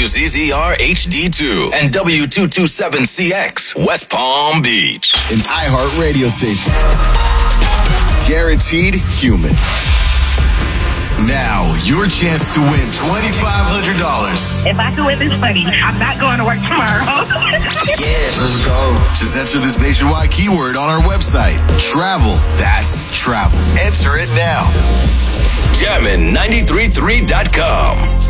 WZZR HD2 and W227CX, West Palm Beach. An iHeart radio station. Guaranteed human. Now, your chance to win $2,500. If I can win this money, I'm not going to work tomorrow. Yeah, let's go. Just enter this nationwide keyword on our website. Travel. That's travel. Enter it now. Jammin'933.com.